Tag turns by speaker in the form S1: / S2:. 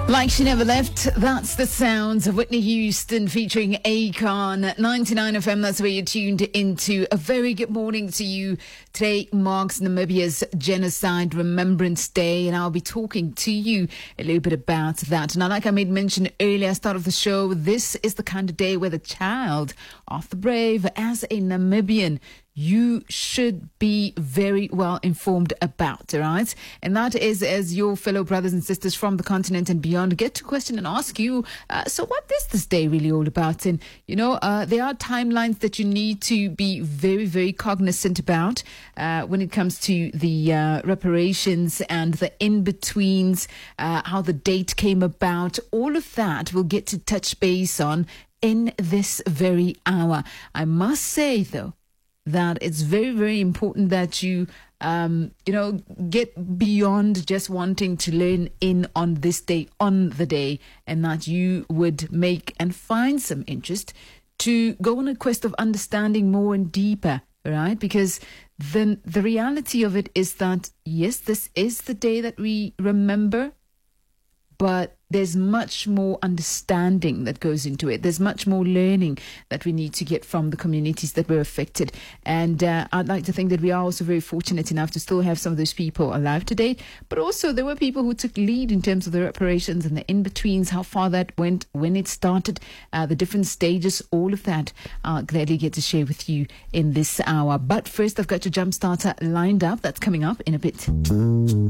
S1: Like She Never Left, that's the sounds of Whitney Houston featuring Akon. 99 FM, that's where you're tuned into. A very good morning to you. Today marks Namibia's Genocide Remembrance Day, and I'll be talking to you a little bit about that. Now, like I made mention earlier, start of the show, this is the kind of day where the child of the brave, as a Namibian, you should be very well informed about, all right? And that is as your fellow brothers and sisters from the continent and beyond get to question and ask you, so what is this day really all about? And, there are timelines that you need to be very, very cognizant about when it comes to the reparations and the in-betweens, how the date came about. All of that we'll get to touch base on in this very hour. I must say, though, that it's very, very important that you, get beyond just wanting to learn in on this day, on the day, and that you would make and find some interest to go on a quest of understanding more and deeper, right? Because then the reality of it is that, yes, this is the day that we remember, but there's much more understanding that goes into it. There's much more learning that we need to get from the communities that were affected. And I'd like to think that we are also very fortunate enough to still have some of those people alive today. But also there were people who took lead in terms of the reparations and the in-betweens, how far that went, when it started, the different stages, all of that I'll gladly get to share with you in this hour. But first, I've got your Jumpstarter lined up. That's coming up in a bit.